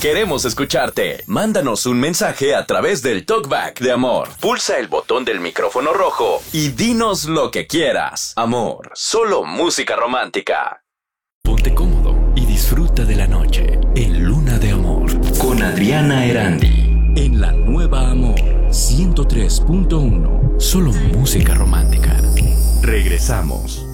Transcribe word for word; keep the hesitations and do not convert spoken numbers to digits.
Queremos escucharte. Mándanos un mensaje a través del Talkback de Amor. Pulsa el botón del micrófono rojo y dinos lo que quieras. Amor, solo música romántica. Ponte cómodo y disfruta de la noche en Luna de Amor con Adriana Erandi en la nueva Amor ciento tres punto uno. Solo música romántica. Regresamos.